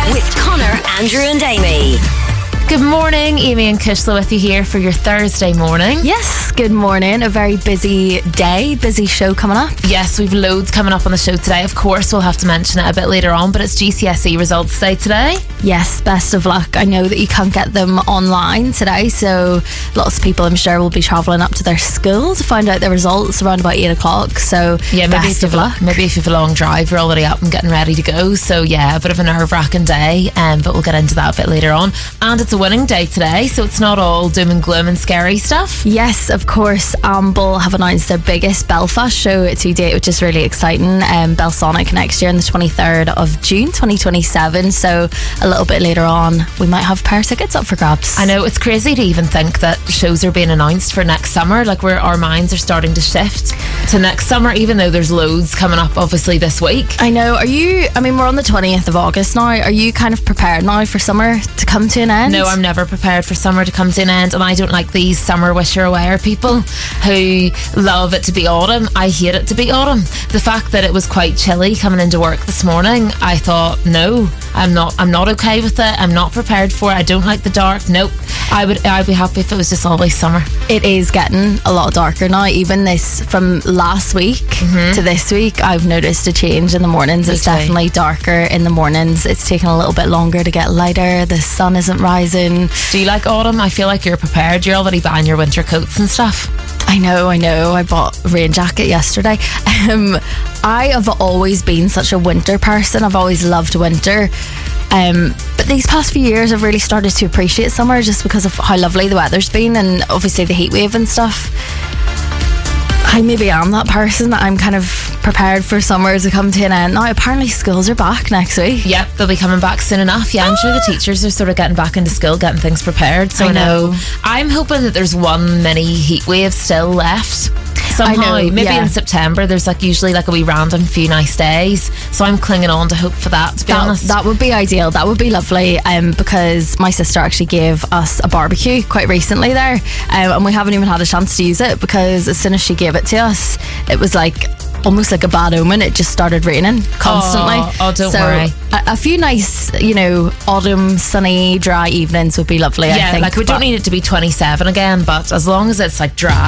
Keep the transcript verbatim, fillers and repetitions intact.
with Connor, Andrew and Amy. Good morning, Amy and Kushla with you here for your Thursday morning. Yes, good morning. A very busy day, busy show coming up. Yes, we've loads coming up on the show today. Of course, we'll have to mention it a bit later on, but it's G C S E results day today. Yes, best of luck. I know that you can't get them online today, so lots of people I'm sure will be travelling up to their school to find out their results around about eight o'clock. So yeah, maybe best if of luck. Maybe if you've a long drive, you're already up and getting ready to go. So yeah, a bit of a nerve-wracking day, um, but we'll get into that a bit later on. And it's a winning day today, so it's not all doom and gloom and scary stuff. Yes, of course. Amble have announced their biggest Belfast show to date, which is really exciting. Um, Belsonic next year on the twenty-third of June twenty twenty-seven. So a little bit later on, we might have pair tickets up for grabs. I know, it's crazy to even think that shows are being announced for next summer. Like, where our minds are starting to shift to next summer, even though there's loads coming up obviously this week. I know. Are you, I mean, we're on the twentieth of August now. Are you kind of prepared now for summer to come to an end? No, I'm never prepared for summer to come to an end, and I don't like these summer wisher-awayer people who love it to be autumn. I hate it to be autumn. The fact that it was quite chilly coming into work this morning, I thought, no, I'm not I'm not okay with it. I'm not prepared for it. I don't like the dark. Nope. I would I'd be happy if it was just always summer. It is getting a lot darker now. Even this, from last week mm-hmm. to this week, I've noticed a change in the mornings. Me it's too. definitely darker in the mornings. It's taking a little bit longer to get lighter. The sun isn't rising. Do you like autumn? I feel like you're prepared. You're already buying your winter coats and stuff. I know, I know. I bought a rain jacket yesterday. Um, I have always been such a winter person. I've always loved winter. Um, but these past few years I've really started to appreciate summer just because of how lovely the weather's been, and obviously the heat wave and stuff. I maybe am that person that I'm kind of prepared for summer to come to an end. Now apparently schools are back next week. Yep, they'll be coming back soon enough. Yeah, I'm sure the teachers are sort of getting back into school, getting things prepared. So I know. I'm hoping that there's one mini heat wave still left somehow. I know, Maybe yeah. in September there's like usually like a wee random few nice days, so I'm clinging on to hope for that, to be that, honest. that would be ideal. That would be lovely, um, because my sister actually gave us a barbecue quite recently there, um, and we haven't even had a chance to use it because as soon as she gave it to us, it was like almost like a bad omen. It just started raining constantly. Oh, oh don't so worry. A, a few nice, you know, autumn sunny dry evenings would be lovely. Yeah, I think, like we don't need it to be twenty-seven again, but as long as it's like dry